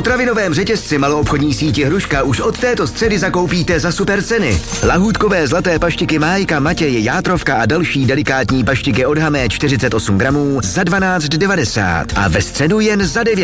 potravinovém řetězci maloobchodní síti Hruška už od této středy zakoupíte za super ceny. Lahůdkové zlaté paštiky Májka, Matěj, Játrovka a další delikátní paštiky od Hamé 48 gramů za 12,90 a ve středu jen za 9.